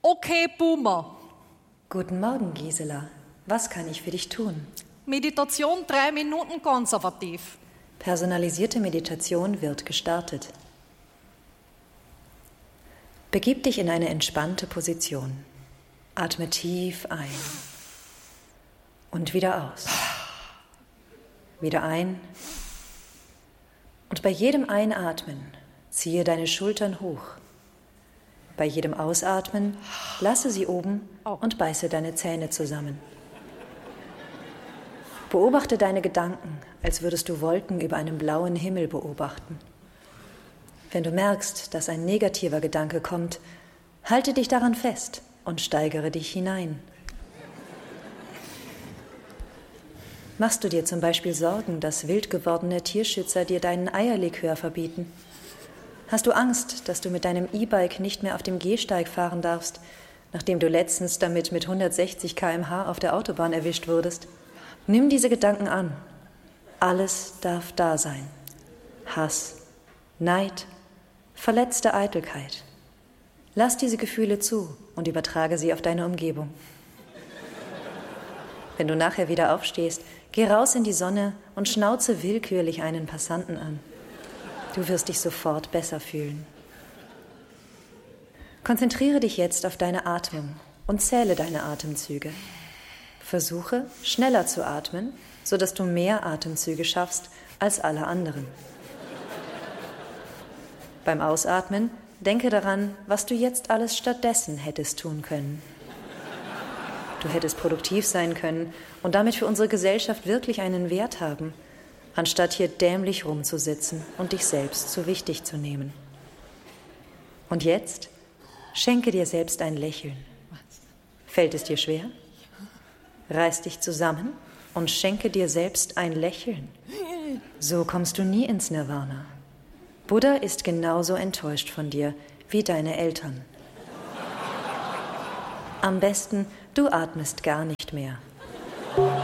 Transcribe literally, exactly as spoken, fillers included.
Okay, Boomer. Guten Morgen, Gisela. Was kann ich für dich tun? Meditation drei Minuten konservativ. Personalisierte Meditation wird gestartet. Begib dich in eine entspannte Position. Atme tief ein und wieder aus. Wieder ein. Und bei jedem Einatmen ziehe deine Schultern hoch. Bei jedem Ausatmen lasse sie oben und beiße deine Zähne zusammen. Beobachte deine Gedanken, als würdest du Wolken über einem blauen Himmel beobachten. Wenn du merkst, dass ein negativer Gedanke kommt, halte dich daran fest und steigere dich hinein. Machst du dir zum Beispiel Sorgen, dass wild gewordene Tierschützer dir deinen Eierlikör verbieten? Hast du Angst, dass du mit deinem E-Bike nicht mehr auf dem Gehsteig fahren darfst, nachdem du letztens damit mit hundertsechzig Kilometer pro Stunde auf der Autobahn erwischt wurdest? Nimm diese Gedanken an. Alles darf da sein. Hass, Neid, verletzte Eitelkeit. Lass diese Gefühle zu und übertrage sie auf deine Umgebung. Wenn du nachher wieder aufstehst, geh raus in die Sonne und schnauze willkürlich einen Passanten an. Du wirst dich sofort besser fühlen. Konzentriere dich jetzt auf deine Atmung und zähle deine Atemzüge. Versuche, schneller zu atmen, sodass du mehr Atemzüge schaffst als alle anderen. Beim Ausatmen denke daran, was du jetzt alles stattdessen hättest tun können. Du hättest produktiv sein können und damit für unsere Gesellschaft wirklich einen Wert haben, anstatt hier dämlich rumzusitzen und dich selbst zu wichtig zu nehmen. Und jetzt schenke dir selbst ein Lächeln. Fällt es dir schwer? Reiß dich zusammen und schenke dir selbst ein Lächeln. So kommst du nie ins Nirvana. Buddha ist genauso enttäuscht von dir wie deine Eltern. Am besten, du atmest gar nicht mehr.